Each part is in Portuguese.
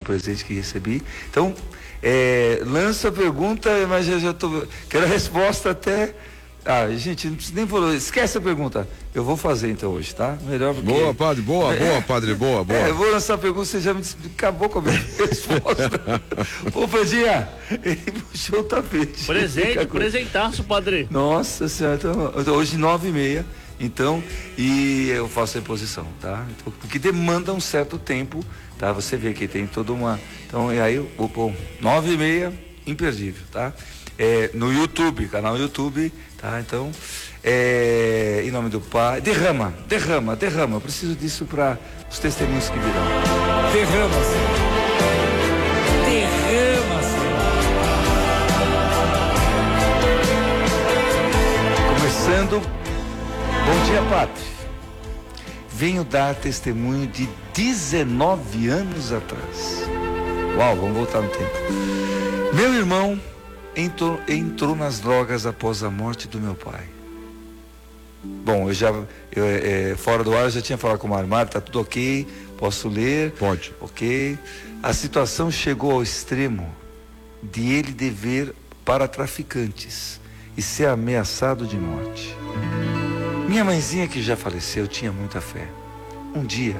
presente que recebi. Então, lança a pergunta, mas já tô... Quero a resposta até... gente, não precisa nem falar, esquece a pergunta. Eu vou fazer então hoje, tá? Melhor porque... Boa, padre, boa, padre, boa. Eu vou lançar a pergunta, você já me acabou com a minha resposta. Ô, Padinha, ele puxou o tapete. Presentaço, padre. Nossa Senhora, então, hoje 9h30, então, e eu faço a reposição, tá? Então, porque demanda um certo tempo, tá? Você vê que tem toda uma... Então, e aí, eu vou pôr 9h30, imperdível, tá? No YouTube, canal YouTube, tá? Então, em nome do Pai, derrama, eu preciso disso para os testemunhos que virão. Derrama, Senhor. Começando, bom dia, Padre. Venho dar testemunho de 19 anos atrás. Uau, vamos voltar no tempo. Meu irmão entrou nas drogas após a morte do meu pai. Bom, fora do ar eu já tinha falado com o Mário, tá tudo ok, posso ler? Pode. Ok. A situação chegou ao extremo de ele dever para traficantes e ser ameaçado de morte. Minha mãezinha, que já faleceu, tinha muita fé. Um dia,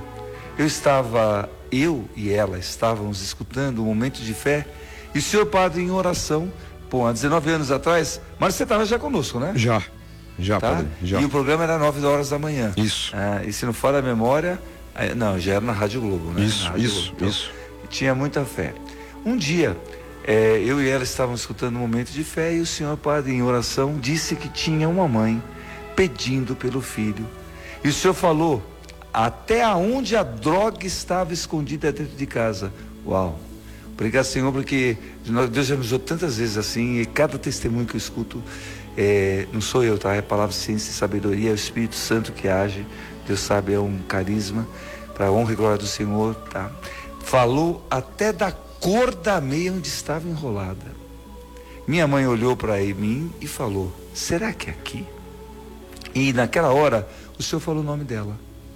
eu e ela estávamos escutando um momento de fé e o senhor padre em oração. Pô, há 19 anos atrás, mas você estava já conosco, né? Já, tá? Padre, já. E o programa era 9h da manhã. Isso. E se não for a memória, não, já era na Rádio Globo, né? Isso. Tinha muita fé. Um dia, eu e ela estávamos escutando um momento de fé e o senhor padre em oração disse que tinha uma mãe pedindo pelo filho. E o senhor falou até aonde a droga estava escondida dentro de casa. Uau! Obrigado, Senhor, porque Deus já me usou tantas vezes assim, e cada testemunho que eu escuto, não sou eu, tá? É a palavra de ciência e sabedoria, é o Espírito Santo que age. Deus sabe, é um carisma para a honra e glória do Senhor, tá? Falou até da cor da meia onde estava enrolada. Minha mãe olhou para mim e falou: será que é aqui? E naquela hora, o Senhor falou o nome dela.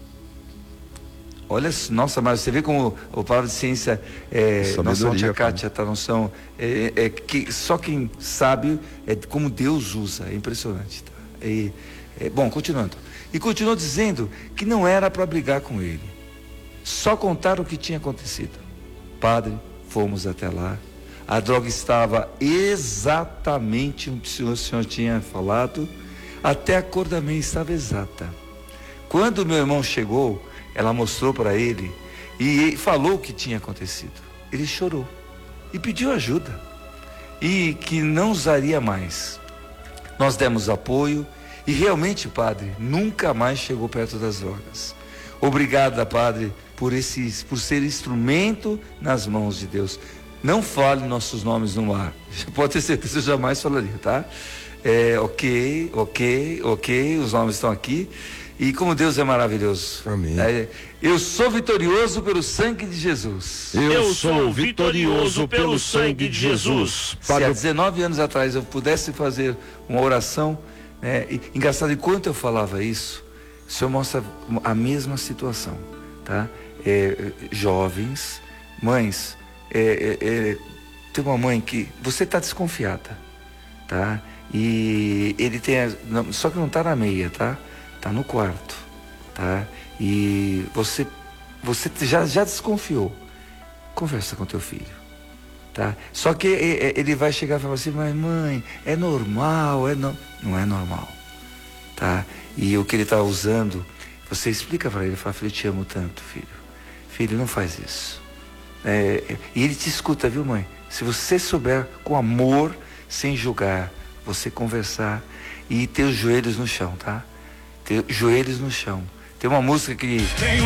Olha, nossa, mas você vê como a palavra de ciência, nossa tia Kátia, tá noção, que só quem sabe como Deus usa, é impressionante. Tá? Bom, continuando. E continuou dizendo que não era para brigar com ele, só contar o que tinha acontecido. Padre, fomos até lá, a droga estava exatamente onde o senhor tinha falado, até a cor da meia estava exata. Quando meu irmão chegou, ela mostrou para ele e falou o que tinha acontecido. Ele chorou e pediu ajuda e que não usaria mais. Nós demos apoio e realmente, padre, nunca mais chegou perto das drogas. Obrigada, padre, por ser instrumento nas mãos de Deus. Não fale nossos nomes no ar. Pode ter certeza, eu jamais falaria, tá? Ok, os nomes estão aqui. E como Deus é maravilhoso. Amém. Eu sou vitorioso pelo sangue de Jesus. Eu sou vitorioso pelo sangue de Jesus. Se há 19 anos atrás eu pudesse fazer uma oração, engraçado, enquanto eu falava isso, o Senhor mostra a mesma situação, tá? Jovens, mães, tem uma mãe que você está desconfiada, tá? E ele só que não está na meia, tá? Está no quarto, tá? E você já desconfiou. Conversa com teu filho, tá? Só que ele vai chegar e falar assim: mas mãe, é normal, não é normal, tá? E o que ele está usando, você explica para ele, fala: filho, eu te amo tanto, filho, não faz isso. E ele te escuta, viu, mãe? Se você souber com amor, sem julgar, você conversar e ter os joelhos no chão, tá? Ter joelhos no chão. Tem uma música que